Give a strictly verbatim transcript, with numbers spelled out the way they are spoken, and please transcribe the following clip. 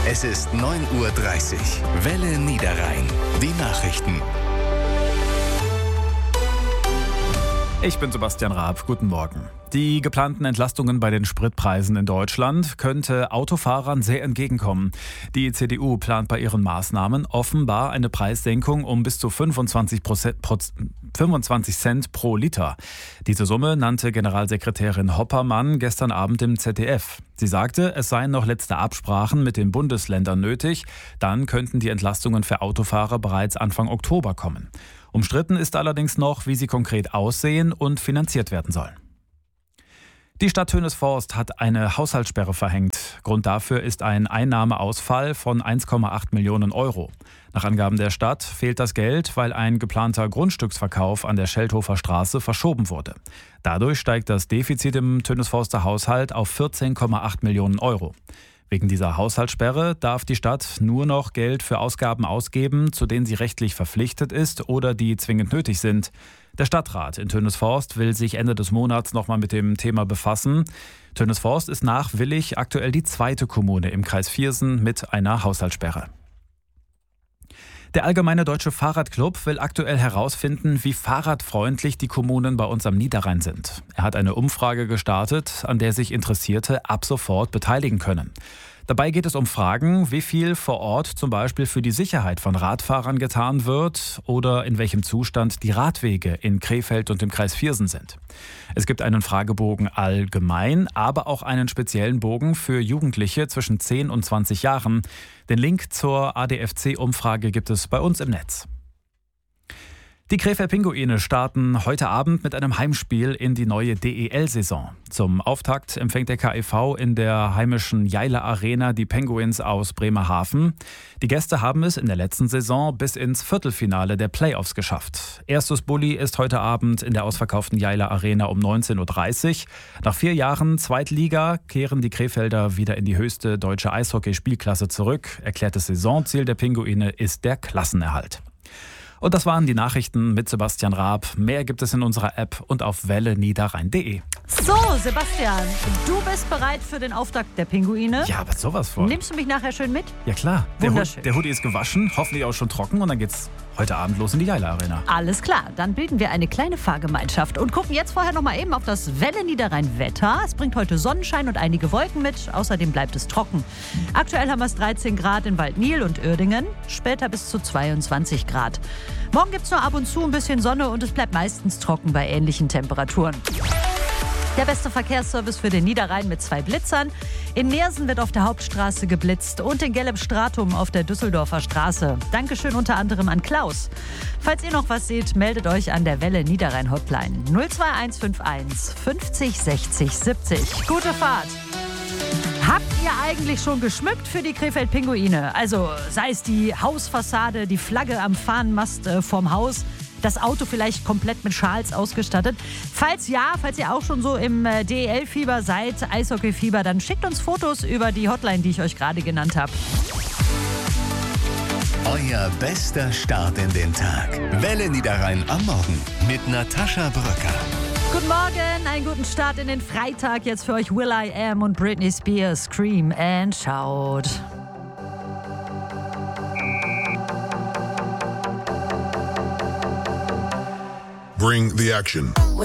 Es ist neun Uhr dreißig. Welle Niederrhein. Die Nachrichten. Ich bin Sebastian Raab. Guten Morgen. Die geplanten Entlastungen bei den Spritpreisen in Deutschland könnte Autofahrern sehr entgegenkommen. Die C D U plant bei ihren Maßnahmen offenbar eine Preissenkung um bis zu fünfundzwanzig Cent pro Liter. Diese Summe nannte Generalsekretärin Hoppermann gestern Abend im Z D F. Sie sagte, es seien noch letzte Absprachen mit den Bundesländern nötig. Dann könnten die Entlastungen für Autofahrer bereits Anfang Oktober kommen. Umstritten ist allerdings noch, wie sie konkret aussehen und finanziert werden sollen. Die Stadt Tönesforst hat eine Haushaltssperre verhängt. Grund dafür ist ein Einnahmeausfall von eins Komma acht Millionen Euro. Nach Angaben der Stadt fehlt das Geld, weil ein geplanter Grundstücksverkauf an der Scheldhofer Straße verschoben wurde. Dadurch steigt das Defizit im Tönesforster Haushalt auf vierzehn Komma acht Millionen Euro. Wegen dieser Haushaltssperre darf die Stadt nur noch Geld für Ausgaben ausgeben, zu denen sie rechtlich verpflichtet ist oder die zwingend nötig sind. Der Stadtrat in Tönesforst will sich Ende des Monats nochmal mit dem Thema befassen. Tönesforst ist nach Willich aktuell die zweite Kommune im Kreis Viersen mit einer Haushaltssperre. Der Allgemeine Deutsche Fahrradclub will aktuell herausfinden, wie fahrradfreundlich die Kommunen bei uns am Niederrhein sind. Er hat eine Umfrage gestartet, an der sich Interessierte ab sofort beteiligen können. Dabei geht es um Fragen, wie viel vor Ort zum Beispiel für die Sicherheit von Radfahrern getan wird oder in welchem Zustand die Radwege in Krefeld und im Kreis Viersen sind. Es gibt einen Fragebogen allgemein, aber auch einen speziellen Bogen für Jugendliche zwischen zehn und zwanzig Jahren. Den Link zur A D F C-Umfrage gibt es bei uns im Netz. Die Krefeld Pinguine starten heute Abend mit einem Heimspiel in die neue D E L-Saison. Zum Auftakt empfängt der K I V in der heimischen Jailer Arena die Penguins aus Bremerhaven. Die Gäste haben es in der letzten Saison bis ins Viertelfinale der Playoffs geschafft. Erstes Bulli ist heute Abend in der ausverkauften Jailer Arena um neunzehn Uhr dreißig. Nach vier Jahren Zweitliga kehren die Krefelder wieder in die höchste deutsche Eishockey-Spielklasse zurück. Erklärtes Saisonziel der Pinguine ist der Klassenerhalt. Und das waren die Nachrichten mit Sebastian Raab. Mehr gibt es in unserer App und auf welle niederrhein punkt de. So, Sebastian, du bist bereit für den Auftakt der Pinguine? Ja, aber sowas von. Nimmst du mich nachher schön mit? Ja klar. Der, Wunderschön. Hood, der Hoodie ist gewaschen, hoffentlich auch schon trocken und dann geht's heute Abend los in die Jailer Arena. Alles klar, dann bilden wir eine kleine Fahrgemeinschaft und gucken jetzt vorher noch mal eben auf das Welle Niederrhein Wetter. Es bringt heute Sonnenschein und einige Wolken mit, außerdem bleibt es trocken. Aktuell haben wir es dreizehn Grad in Waldnil und Uerdingen, später bis zu zweiundzwanzig Grad. Morgen gibt es nur ab und zu ein bisschen Sonne und es bleibt meistens trocken bei ähnlichen Temperaturen. Der beste Verkehrsservice für den Niederrhein mit zwei Blitzern. In Neersen wird auf der Hauptstraße geblitzt und in Gelb-Stratum auf der Düsseldorfer Straße. Dankeschön unter anderem an Klaus. Falls ihr noch was seht, meldet euch an der Welle Niederrhein Hotline null zwei eins fünf eins fünfzig sechzig siebzig. Gute Fahrt! Habt ihr eigentlich schon geschmückt für die Krefeld Pinguine? Also sei es die Hausfassade, die Flagge am Fahnenmast äh, vorm Haus, das Auto vielleicht komplett mit Schals ausgestattet. Falls ja, falls ihr auch schon so im äh, D E L-Fieber seid, Eishockey-Fieber, dann schickt uns Fotos über die Hotline, die ich euch gerade genannt habe. Euer bester Start in den Tag. Welle Niederrhein am Morgen mit Natascha Bröcker. Guten Morgen, einen guten Start in den Freitag. Jetzt für euch Will I Am und Britney Spears, Scream and Shout. Bring the action.